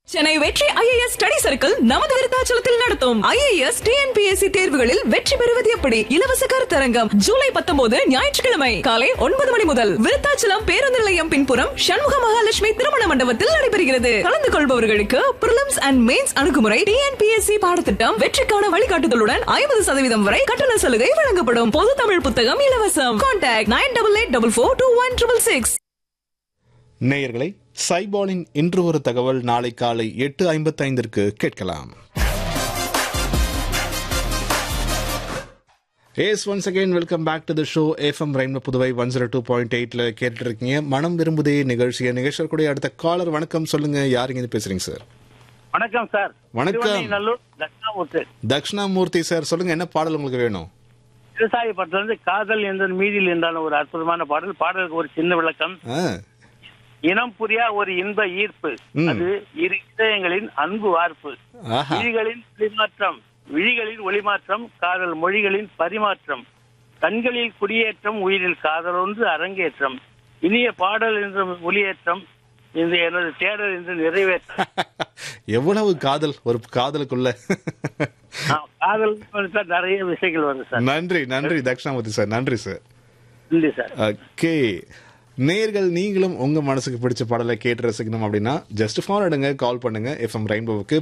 சென்னை வெற்றி IAS study circle நமது விருத்தாச்சலத்தில் நடத்தும் IAS TNPSC தேர்வுகளில் வெற்றி பெறுவது எப்படி இலவச கருத்தரங்கம் ஜூலை 19 ஞாயிற்றுக்கிழமை காலை 9 மணி முதல் விருத்தாச்சலம் பேருந்து நிலையம் பின்புறம் சண்முக மகாலட்சுமி திருமண மண்டபத்தில் நடைபெறுகிறது. கலந்து கொள்பவர்களுக்கு பிரிலிம்ஸ் அண்ட் மெயின்ஸ் அணுகுமுறை TNPSC பாடத்திட்டம் வெற்றிக்கான வழிகாட்டுதலுடன் 50% வரை கட்டண சலுகை வழங்கப்படும். பொது தமிழ் புத்தகம் இலவசம். கான்டாக்ட் 9884421666. நேயர்களை சைபாலின் இன்று ஒரு தகவல் நாளை காலை 8:55 கேட்கலாம். Once again welcome back to the show. FM rainbow Puduvai 102.8 கேட்டு இருக்கீங்க. மனம் விரும்புதே நிகழ்ச்சியில் கூடிய அடுத்த காலர். வணக்கம், சொல்லுங்க, யாருங்க பேசுறீங்க சார்? வணக்கம் சார். வணக்கம். தட்சிணாமூர்த்தி. தட்சிணாமூர்த்தி சார், சொல்லுங்க, என்ன பாடல் உங்களுக்கு வேணும்? விவசாய படத்துல காதல் என்ற மீதில் என்றான ஒரு அற்புதமான பாடல். பாடலுக்கு ஒரு சின்ன விளக்கம். இனம் புரியா ஒரு இன்ப ஈர்ப்பு, அது இரு இதயங்களின் அன்பு வார்ப்பு, விழிகளின் ஒளிமாற்றம், காதல் மொழிகளின் பரிமாற்றம், கண்களில் குடியேற்றம், உயிரில் காதல் ஒன்று அரங்கேற்றம், இனிய பாடல் என்ற ஒளியேற்றம், இந்த எனது தேடல் என்று நிறைவேற்றம். எவ்வளவு காதல் ஒரு காதலுக்குள்ள. காதல் நிறைய விஷயங்கள் வருது சார். நன்றி நன்றி தட்சிணாமூர்த்தி சார், நன்றி சார். நன்றி சார். ஓகே நேயர்கள், நீங்களும் உங்க மனசுக்கு பிடிச்ச பாடலை கேட்டு ரசிக்கணும் அப்படின்னா ஜஸ்ட் ஃபார் எடுங்க, கால் பண்ணுங்க. FM ரெயின்போவுக்கு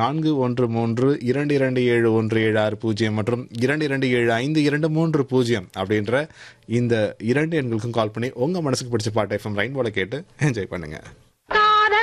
0413227176 மற்றும் 227523 அப்படின்ற இந்த 2 எண்களுக்கும் கால் பண்ணி உங்க மனசுக்கு பிடிச்ச பாட்டை FM ரெயின்போல கேட்டு என்ஜாய் பண்ணுங்க.